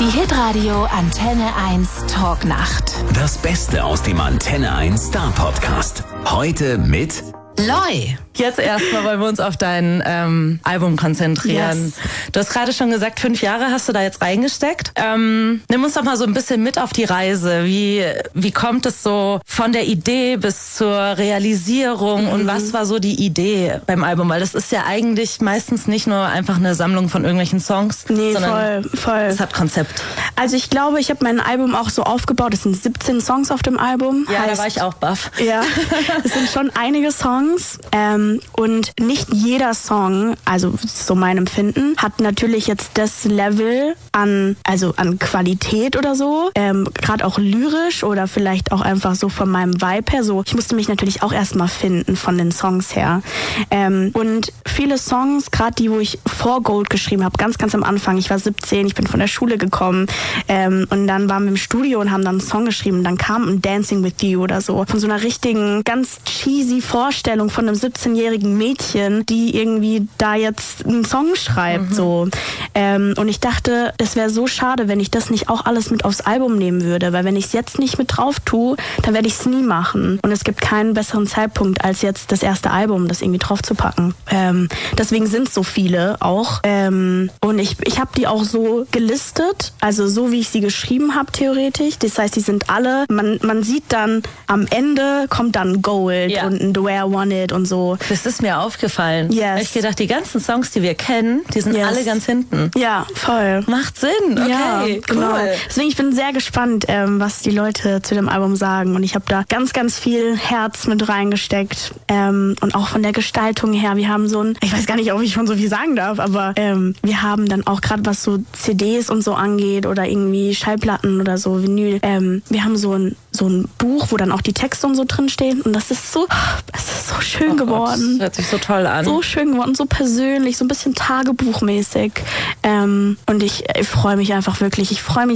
Die Hitradio Antenne 1 Talknacht. Das Beste aus dem Antenne 1 Star Podcast. Heute mit Loi. Jetzt erstmal wollen wir uns auf dein Album konzentrieren. Yes. Du hast gerade schon gesagt, 5 Jahre hast du da jetzt reingesteckt. Nimm uns doch mal so ein bisschen mit auf die Reise. Wie kommt es so von der Idee bis zur Realisierung und was war so die Idee beim Album? Weil das ist ja eigentlich meistens nicht nur einfach eine Sammlung von irgendwelchen Songs, sondern voll. Es hat Konzept. Also ich glaube, ich habe mein Album auch so aufgebaut. Es sind 17 Songs auf dem Album. Ja, da war ich auch baff. Ja, es sind schon einige Songs. Und nicht jeder Song, also so mein Empfinden, hat natürlich jetzt das Level an Qualität oder so. Gerade auch lyrisch oder vielleicht auch einfach so von meinem Vibe her. So, ich musste mich natürlich auch erstmal finden von den Songs her. Und viele Songs, gerade die, wo ich vor Gold geschrieben habe, ganz, ganz am Anfang. Ich war 17, ich bin von der Schule gekommen. Und dann waren wir im Studio und haben dann einen Song geschrieben. Dann kam ein Dancing with You oder so. Von so einer richtigen, ganz cheesy Vorstellung von einem 17-jährigen Mädchen, die irgendwie da jetzt einen Song schreibt. So. Und ich dachte, es wäre so schade, wenn ich das nicht auch alles mit aufs Album nehmen würde. Weil wenn ich es jetzt nicht mit drauf tue, dann werde ich es nie machen. Und es gibt keinen besseren Zeitpunkt, als jetzt das erste Album, das irgendwie drauf zu packen. Deswegen sind es so viele auch. Und ich habe die auch so gelistet, also so wie ich sie geschrieben habe, theoretisch. Das heißt, die sind alle, man sieht dann, am Ende kommt dann Gold und ein The Way I Want It und so. Das ist mir aufgefallen. Yes. Ich gedacht, die ganzen Songs, die wir kennen, die sind alle ganz hinten. Ja, voll. Macht Sinn, okay, ja, genau. Cool. Deswegen, ich bin sehr gespannt, was die Leute zu dem Album sagen. Und ich habe da ganz, ganz viel Herz mit reingesteckt. Und auch von der Gestaltung her, wir haben so ein, ich weiß gar nicht, ob ich schon so viel sagen darf, aber wir haben dann auch gerade, was so CDs und so angeht oder irgendwie Schallplatten oder so, Vinyl, wir haben so ein Buch, wo dann auch die Texte und so drinstehen. Und es ist so schön geworden. Das hört sich so toll an. So schön geworden, so persönlich, so ein bisschen tagebuchmäßig. Und ich freue mich einfach wirklich. Ich freue mich